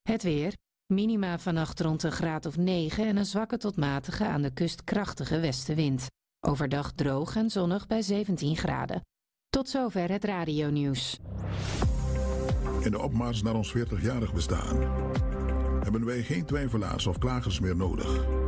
Het weer. Minima vannacht rond een graad of 9 en een zwakke tot matige aan de kust krachtige westenwind. Overdag droog en zonnig bij 17 graden. Tot zover het radionieuws. In de opmars naar ons 40-jarig bestaan hebben wij geen twijfelaars of klagers meer nodig.